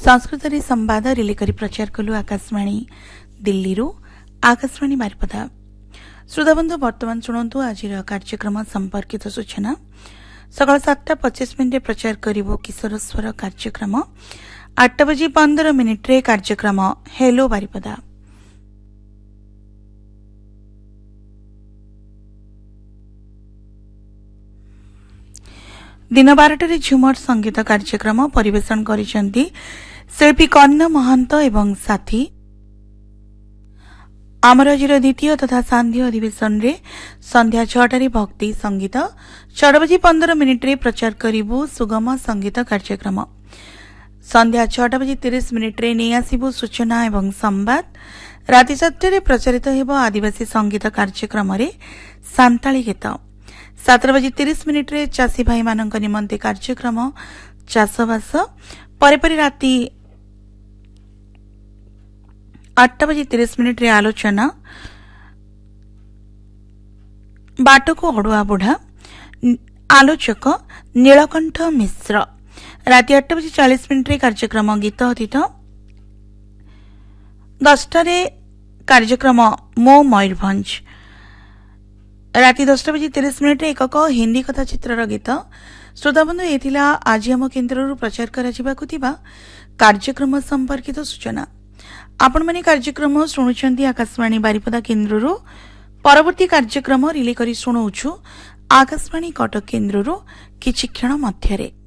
संस्कृत संवाद रिले करी प्रचार कलु आकाशवाणी दिल्ली आकाशवाणी बारिपदा। श्रोताबंधु वर्तमान शुणु आज कार्यक्रम संपर्कित सूचना। सकाल 7:25 प्रचार करिबो किशोर स्वर कार्यक्रम। 8:15 कार्यक्रम हेलो बारिपदा। दिन 12 झुमर संगीत कार्यक्रम परिवेषण करिसेंती शिल्पी कर्ण महंत एवं साथी। आमर आज द्वितीय तथा सांध्य अधिवेशन रे संध्या 6 भक्ति संगीत। 6:15 प्रचार करिबु सुगम संगीत कार्यक्रम। संध्या 6:30 नहीं आसिबु सूचना एवं संवाद। राति 7 प्रचारित हेबो आदिवासी संगीत कार्यक्रम रे सांताली गीत। 7:30 चाषी भाई मानक निमंते कार्यक्रम चाषबास। परे राति 8:30 आलोचना बाटको अड़ुआ बुढ़ा। आलोचक नीलकंठ मिश्र। राति 8:40 कार्यक्रम गीत अतीत। 10 कार्यक्रम मो मयूरभंज। राति 10:30 एकक हिंदी कथा चित्रर गीत। श्रोताबंधु एथिला आज आम केन्द्र प्रचार करा कार्यक्रम संपर्कित सूचना। आपण माने कार्यक्रम शुणुचंती आकाशवाणी बारिपदा केन्द्र। परवर्ती कार्यक्रम रिले करी शुणुछु आकाशवाणी कटक केन्द्र किछि क्षण मध्यरे।